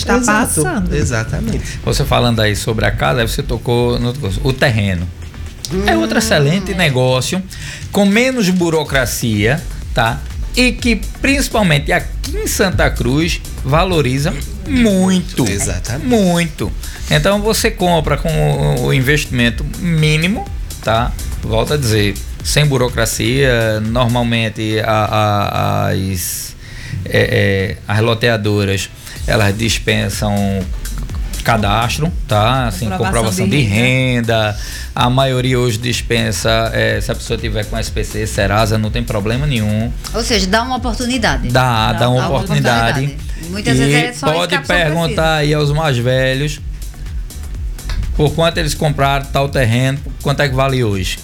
está passando. Exatamente. Você falando aí sobre a casa, aí você tocou no o terreno. É outro excelente negócio, com menos burocracia, tá? E que principalmente aqui em Santa Cruz valoriza muito. Exatamente. Muito. Então você compra com o investimento mínimo, tá? Volto a dizer, sem burocracia. Normalmente as loteadoras, elas dispensam cadastro, tá? Assim, comprovação de renda. A maioria hoje dispensa, se a pessoa tiver com SPC, Serasa, não tem problema nenhum. Ou seja, dá uma oportunidade. Dá uma oportunidade. Muitas vezes é só pode perguntar aí aos mais velhos por quanto eles compraram tal terreno, quanto é que vale hoje.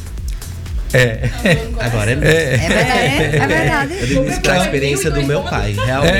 Agora é verdade. Eu digo isso pela experiência do meu pai, realmente.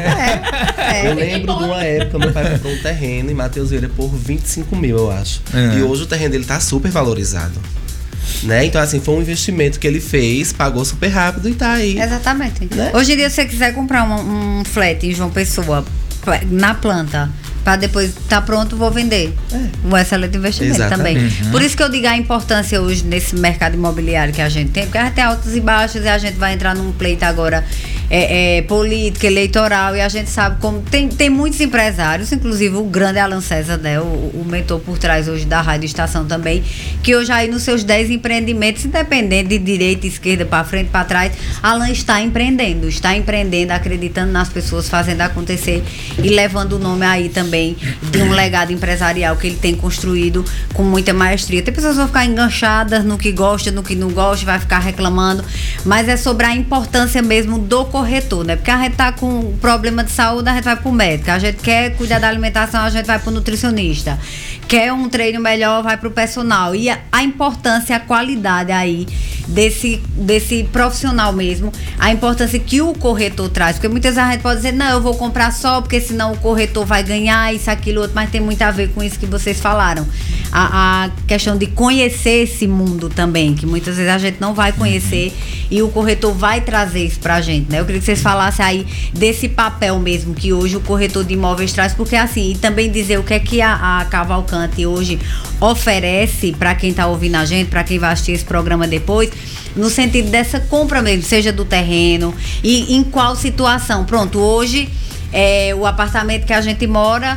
Eu lembro de uma época, meu pai comprou um terreno em Mateus Vieira por 25 mil, eu acho. E hoje o terreno dele tá super valorizado. Né? Então, assim, foi um investimento que ele fez, pagou super rápido e tá aí. Exatamente. Né? Hoje em dia, se você quiser comprar um flat em João Pessoa, na planta, para depois estar pronto, vou vender. Um excelente investimento. Exatamente. Também. Por isso que eu digo a importância hoje nesse mercado imobiliário que a gente tem, porque a gente tem altos e baixos e a gente vai entrar num pleito agora político, eleitoral, e a gente sabe como tem muitos empresários, inclusive o grande Alan César, né, o mentor por trás hoje da Rádio Estação também, que hoje aí nos seus 10 empreendimentos, independente de direita, esquerda, para frente, para trás, Alan está empreendendo, acreditando nas pessoas, fazendo acontecer e levando o nome aí também de um legado empresarial que ele tem construído com muita maestria. Tem pessoas que vão ficar enganchadas no que gosta, no que não gosta, vai ficar reclamando, mas é sobre a importância mesmo do corretor, né? Porque a gente tá com problema de saúde, a gente vai pro médico, a gente quer cuidar da alimentação, a gente vai pro nutricionista, quer um treino melhor, vai pro personal, e a importância, a qualidade aí desse profissional mesmo, a importância que o corretor traz, porque muitas vezes a gente pode dizer, não, eu vou comprar só porque senão o corretor vai ganhar isso, aquilo, outro, mas tem muito a ver com isso que vocês falaram, a questão de conhecer esse mundo também, que muitas vezes a gente não vai conhecer e o corretor vai trazer isso pra gente, né? Eu queria que vocês falassem aí desse papel mesmo que hoje o corretor de imóveis traz, porque assim, e também dizer o que é que a Cavalcante hoje oferece para quem tá ouvindo a gente, para quem vai assistir esse programa depois, no sentido dessa compra mesmo, seja do terreno e em qual situação. Pronto, hoje o apartamento que a gente mora,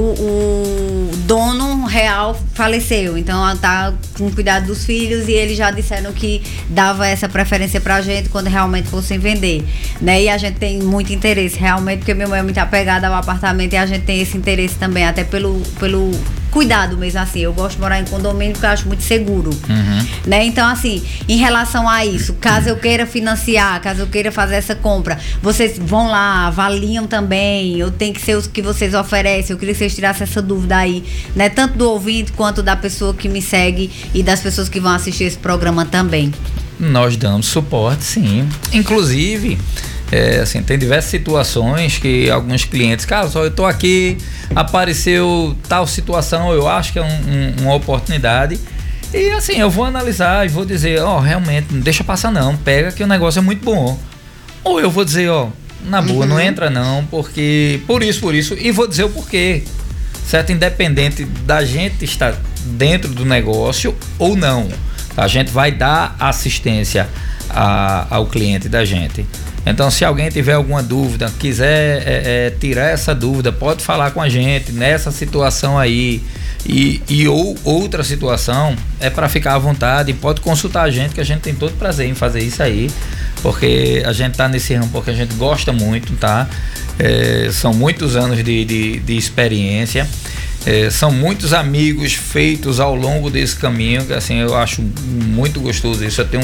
o dono real faleceu, então tá com cuidado dos filhos e eles já disseram que dava essa preferência pra gente quando realmente fossem vender, né? E a gente tem muito interesse realmente, porque minha mãe é muito apegada ao apartamento e a gente tem esse interesse também, até pelo cuidado mesmo, assim, eu gosto de morar em condomínio porque eu acho muito seguro, né? Então, assim, em relação a isso, caso eu queira financiar, caso eu queira fazer essa compra, vocês vão lá, avaliam também, ou tem que ser os que vocês oferecem? Eu queria que vocês tirassem essa dúvida aí, né? Tanto do ouvinte quanto da pessoa que me segue e das pessoas que vão assistir esse programa também. Nós damos suporte, sim. Inclusive, assim, tem diversas situações que alguns clientes, cara, só eu tô aqui, apareceu tal situação, eu acho que é uma oportunidade, e assim, eu vou analisar e vou dizer, realmente, não deixa passar não, pega que o negócio é muito bom. Ou eu vou dizer, na boa, não entra não, porque por isso, e vou dizer o porquê, certo? Independente da gente estar dentro do negócio ou não, a gente vai dar assistência ao cliente da gente. Então, se alguém tiver alguma dúvida, quiser tirar essa dúvida, pode falar com a gente nessa situação aí ou outra situação, para ficar à vontade, pode consultar a gente, que a gente tem todo prazer em fazer isso aí, porque a gente tá nesse ramo porque a gente gosta muito, tá? São muitos anos de experiência. São muitos amigos feitos ao longo desse caminho, que assim, eu acho muito gostoso isso. Eu tenho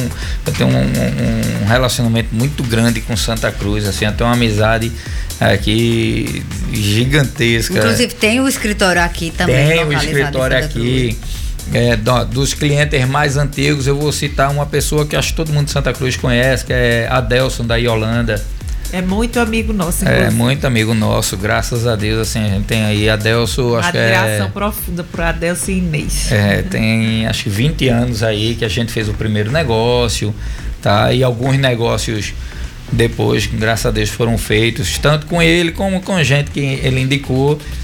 um relacionamento muito grande com Santa Cruz, assim, eu tenho uma amizade aqui gigantesca. Inclusive tem o escritório aqui também. Tem o escritório aqui. Dos clientes mais antigos, eu vou citar uma pessoa que acho que todo mundo de Santa Cruz conhece, que é Adelson da Yolanda. É muito amigo nosso, inclusive. É muito amigo nosso, graças a Deus, assim, a gente tem aí Adelson, acho que admiração profunda por Adelson e Inês. Tem acho que 20 anos aí que a gente fez o primeiro negócio, tá? E alguns negócios depois, graças a Deus, foram feitos, tanto com ele como com gente que ele indicou.